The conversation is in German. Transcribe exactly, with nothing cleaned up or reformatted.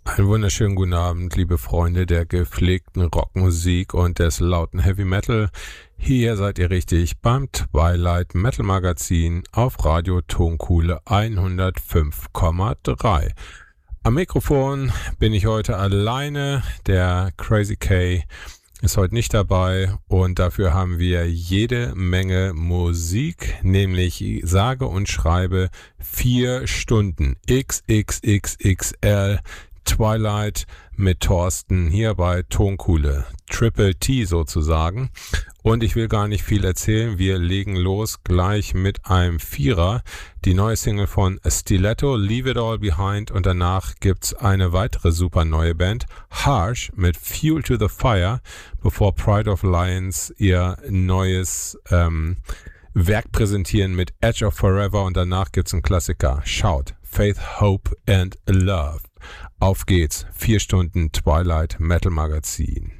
Einen wunderschönen guten Abend, liebe Freunde der gepflegten Rockmusik und des lauten Heavy Metal. Hier seid ihr richtig beim Twilight Metal Magazin auf Radio Tonkuhle hundertfünf Komma drei. Am Mikrofon bin ich heute alleine, der Crazy K ist heute nicht dabei und dafür haben wir jede Menge Musik, nämlich sage und schreibe vier Stunden X X X X L Twilight mit Thorsten hier bei Tonkuhle, Triple T sozusagen. Und ich will gar nicht viel erzählen, wir legen los gleich mit einem Vierer, die neue Single von Stiletto, Leave It All Behind, und danach gibt's eine weitere super neue Band, Harsh mit Fuel to the Fire, bevor Pride of Lions ihr neues ähm, Werk präsentieren mit Edge of Forever, und danach gibt's einen Klassiker, Shout, Faith, Hope and Love. Auf geht's, vier Stunden Twilight Metal Magazin.